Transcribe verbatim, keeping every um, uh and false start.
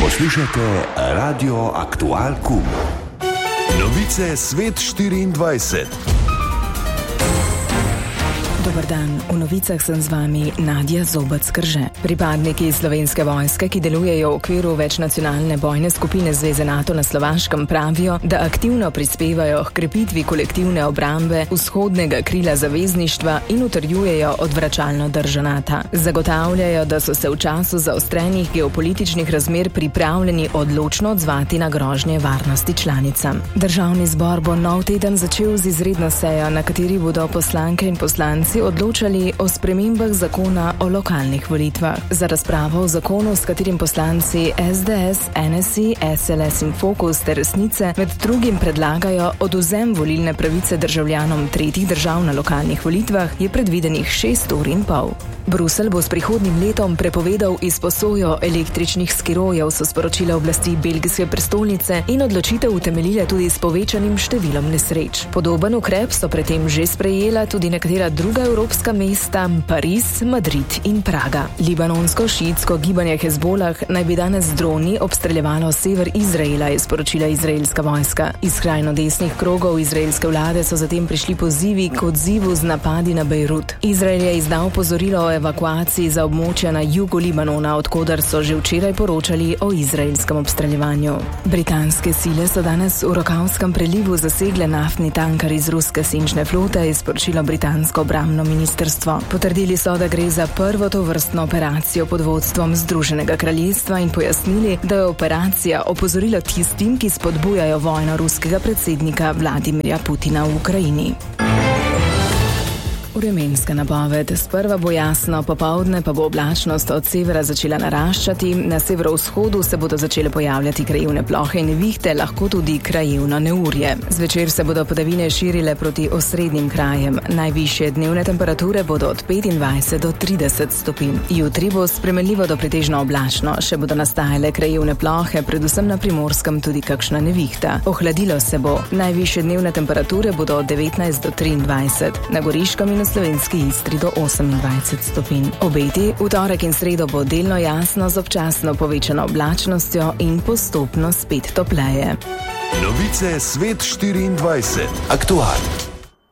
Poslušate Radio Aktual Kum. Novice Svet štiriindvajset. Dobar dan, v novicah sem z vami Nadja Zobec-Krže. Pripadniki Slovenske vojske, ki delujejo v okviru večnacionalne bojne skupine Zveze NATO na Slovaškem, pravijo, da aktivno prispevajo k krepitvi kolektivne obrambe vzhodnega krila zavezništva in utrjujejo odvračalno držo NATO. Zagotavljajo, da so se v času zaostrenih geopolitičnih razmer pripravljeni odločno odzvati na grožnje varnosti članicam. Državni zbor bo nov teden začel z izredno sejo, na kateri bodo poslanke in poslanci odločali o spremembah zakona o lokalnih volitvah. Za razpravo o zakonu, s katerim poslanci es de es, en es i, es el es in Fokus ter Resnice med drugim predlagajo odvzem volilne pravice državljanom tretjih držav na lokalnih volitvah, je predvidenih šest ur in pol. Bruselj bo s prihodnjim letom prepovedal izposojo električnih skirojev, so sporočile oblasti belgijske prestolnice in odločitev utemeljile tudi s povečanim številom nesreč. Podoben ukrep so predtem že sprejela tudi nekatera druga evropska mesta, Pariz, Madrid in Praga. Libanonsko-šiitsko gibanje Hezbolah naj bi danes z droni obstreljevalo sever Izraela, je sporočila izraelska vojska. Iz skrajno desnih krogov izraelske vlade so zatem prišli pozivi k odzivu z napadi na Bejrut. Izrael je izdal opozorilo o evakuaciji za območja na jugu Libanona, odkoder so že včeraj poročali o izraelskem obstreljevanju. Britanske sile so danes v Rokavskem prelivu zasegle naftni tankar iz ruske senčne flote, je sporočilo britansko obrambno ministrstvo. Potrdili so, da gre za prvo tovrstno operacijo pod vodstvom Združenega kraljestva in pojasnili, da je operacija opozorilo tistim, ki spodbujajo vojno ruskega predsednika Vladimirja Putina v Ukrajini. Vremenska napoved. Sprva bo jasno, popoldne pa bo oblačnost od severa začela naraščati, na severovzhodu se bodo začele pojavljati krajevne plohe in nevihte, lahko tudi krajevno neurje. Zvečer se bodo padavine širile proti osrednjim krajem. Najvišje dnevne temperature bodo od petindvajset do trideset stopinj. Jutri bo spremenljivo do pretežno oblačno, še bodo nastajale krajevne plohe, predvsem na Primorskem tudi kakšna nevihta. Ohladilo se bo. Najvišje dnevne temperature bodo od devetnajst do triindvajset. Na Goriškem in Slovenski Istri do osemindvajset stopinj. Obeti v torek in sredo bo delno jasno z občasno povečano oblačnostjo in postopno spet topleje. Novice Svet štiriindvajset. Aktualno.